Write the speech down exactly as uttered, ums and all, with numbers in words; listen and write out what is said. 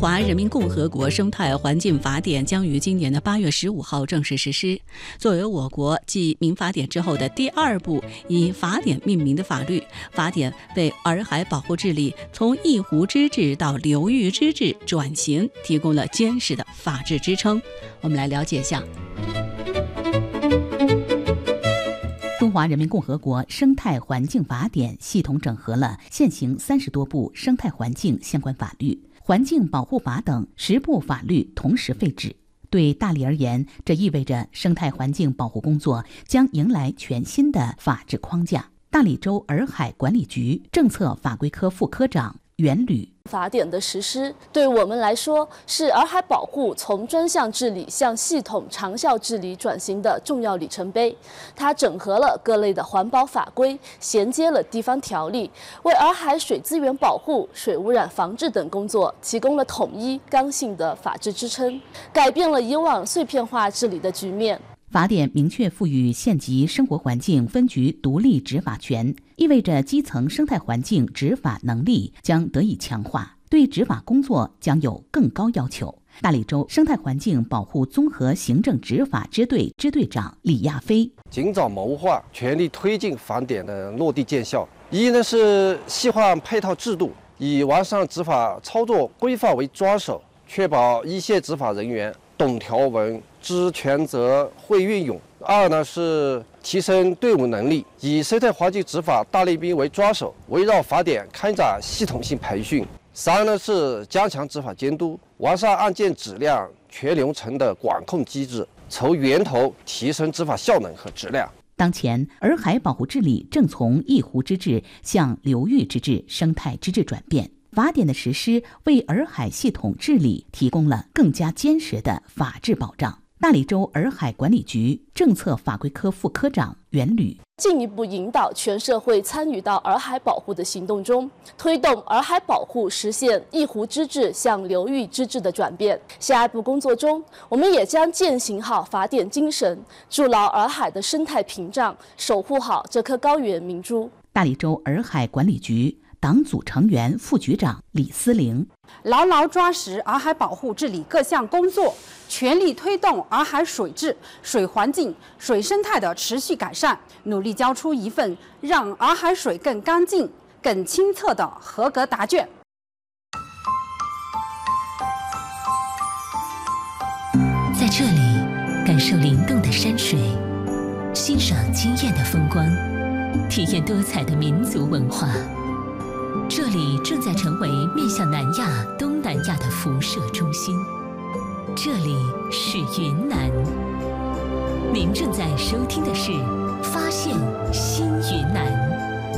华人民共和国生态环境法典将于今年的八月十五号正式实施。作为我国继民法典之后的第二部以法典命名的法律，法典为洱海保护治理从一湖之治到流域之治转型提供了坚实的法治支撑。我们来了解一下。 中华人民共和国生态环境法典系统整合了现行三十多部生态环境相关法律、环境保护法等十部法律同时废止。对大理而言，这意味着生态环境保护工作将迎来全新的法治框架。大理州洱海管理局政策法规科副科长袁吕， 法典的实施对我们来说是洱海保护从专项治理向系统长效治理转型的重要里程碑。它整合了各类的环保法规，衔接了地方条例，为洱海水资源保护、水污染防治等工作提供了统一刚性的法治支撑，改变了以往碎片化治理的局面。 法典明确赋予县级生活环境分局独立执法权，意味着基层生态环境执法能力将得以强化，对执法工作将有更高要求。大理州生态环境保护综合行政执法支队支队长李亚飞， 尽早谋划，全力推进法典的落地见效。一呢是细化配套制度，以完善执法操作规范为抓手，确保一线执法人员懂条文、知权责、会运用。二呢是提升队伍能力，以生态环境执法大练兵为抓手，围绕法典开展系统性培训。三呢是加强执法监督，完善案件质量全流程的管控机制，从源头提升执法效能和质量。 当前，洱海保护治理正从一湖之治向流域之治、生态之治转变。法典的实施为洱海系统治理提供了更加坚实的法治保障。大理州洱海管理局政策法规科副科长袁吕， 进一步引导全社会参与到洱海保护的行动中，推动洱海保护实现一湖之治向流域之治的转变。下一步工作中，我们也将践行好法典精神，筑牢洱海的生态屏障，守护好这颗高原明珠。 大理州洱海管理局党组成员副局长李思玲， 牢牢抓实洱海保护治理各项工作，全力推动洱海水质、水环境、水生态的持续改善，努力交出一份让洱海水更干净、更清澈的合格答卷。 在这里，感受灵动的山水，欣赏惊艳的风光，体验多彩的民族文化。这里正在成为面向南亚、东南亚的辐射中心。这里是云南。您正在收听的是《发现新云南》。